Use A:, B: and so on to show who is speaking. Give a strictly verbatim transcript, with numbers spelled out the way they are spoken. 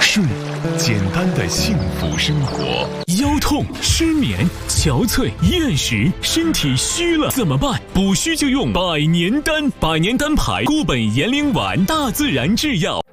A: 顺，简单的幸福生活。
B: 腰痛、失眠、憔悴、厌食，身体虚了怎么办？补虚就用百年丹，百年丹牌固本延龄丸，大自然制药。